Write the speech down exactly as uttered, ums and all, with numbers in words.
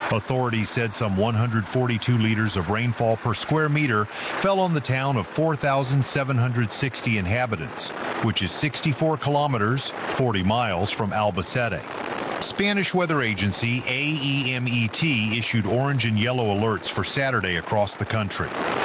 Authorities said some one hundred forty-two liters of rainfall per square meter fell on the town of four thousand seven hundred sixty inhabitants, which is sixty-four kilometers, forty miles from Albacete. Spanish weather agency A E M E T issued orange and yellow alerts for Saturday across the country.